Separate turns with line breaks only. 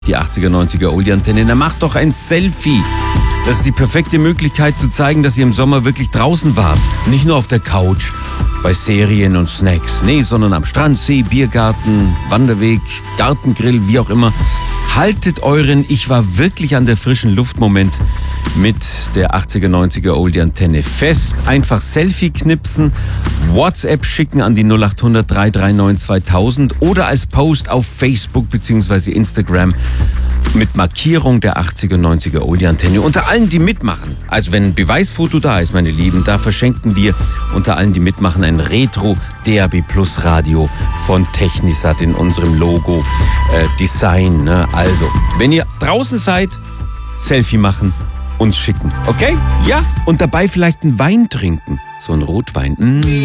Die 80er, 90er Oldie-Antenne. Na, macht doch ein Selfie. Das ist die perfekte Möglichkeit zu zeigen, dass ihr im Sommer wirklich draußen wart. Nicht nur auf der Couch, bei Serien und Snacks. Nee, sondern am Strand, See, Biergarten, Wanderweg, Gartengrill, wie auch immer. Haltet euren Ich war wirklich an der frischen Luft-Moment mit der 80er, 90er Oldie-Antenne fest. Einfach Selfie knipsen, WhatsApp schicken an die 0800 339 2000 oder als Post auf Facebook bzw. Instagram mit Markierung der 80er, 90er Oldie-Antenne. Unter allen, die mitmachen, also wenn ein Beweisfoto da ist, meine Lieben, da verschenken wir unter allen, die mitmachen, ein Retro DAB Plus Radio von Technisat in unserem Logo Design. Ne? Also, wenn ihr draußen seid, Selfie machen, uns schicken, okay? Ja, und dabei vielleicht einen Wein trinken, so einen Rotwein.